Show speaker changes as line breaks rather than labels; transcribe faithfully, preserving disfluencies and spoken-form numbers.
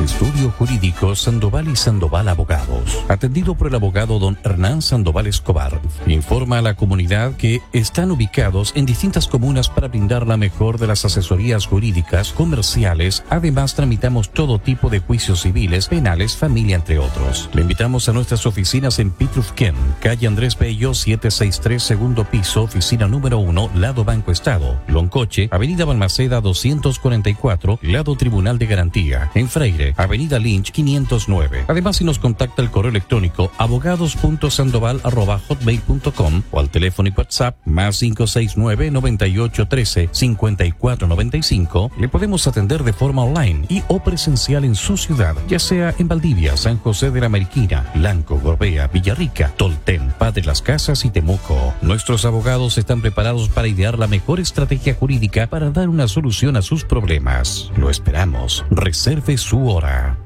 Estudio Jurídico Sandoval y Sandoval Abogados. Atendido por el abogado don Hernán Sandoval Escobar. Informa a la comunidad que están ubicados en distintas comunas para brindar la mejor de las asesorías jurídicas, comerciales. Además, tramitamos todo tipo de juicios civiles, penales, familia, entre otros. Le invitamos a nuestras oficinas en Pitrufquén, calle Andrés Bello setecientos sesenta y tres, segundo piso, oficina número uno, lado Banco Estado. Loncoche, avenida Balmaceda doscientos cuarenta y cuatro, lado Tribunal de Garantía. En Freire, avenida Lynch quinientos nueve. Además, si nos contacta el correo electrónico abogados punto sandoval arroba hotmail punto com o al teléfono y WhatsApp más cinco seis nueve, noventa y ocho, trece, cincuenta y cuatro noventa y cinco, le podemos atender de forma online y o presencial en su ciudad, ya sea en Valdivia, San José de la Mariquina, Blanco, Gorbea, Villarrica, Tolten, Padre Las Casas y Temuco. Nuestros abogados están preparados para idear la mejor estrategia jurídica para dar una solución a sus problemas. Lo esperamos. Reserve su hora.